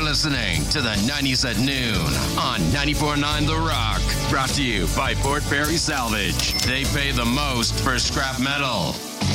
listening to the 90s at noon on 94.9 The Rock. Brought to you by Port Perry Salvage. They pay the most for scrap metal.